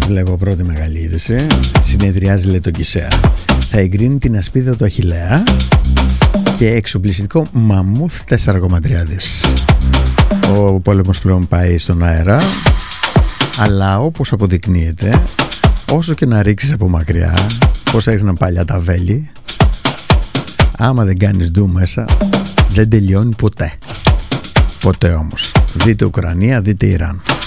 Βλέπω πρώτη μεγάλη είδηση. Συνεδριάζει, λέει, το Κισέα. Θα εγκρίνει την ασπίδα του Αχιλλέα και εξοπλιστικό μαμούθ 4,3 δις. Ο πόλεμος πλέον πάει στον αέρα, αλλά όπως αποδεικνύεται, όσο και να ρίξεις από μακριά, πώς έριχναν παλιά τα βέλη, άμα δεν κάνεις ντου μέσα, δεν τελειώνει ποτέ. Ποτέ όμως. Δείτε Ουκρανία, δείτε Ιράν.